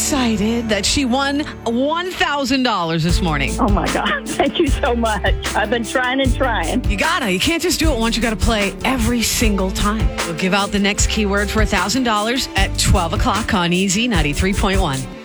excited that she won $1,000 this morning. Oh, my God. Thank you so much. I've been trying and trying. You can't just do it once. You got to play every single time. We'll give out the next keyword for $1,000 at 12 o'clock on Easy 93.1.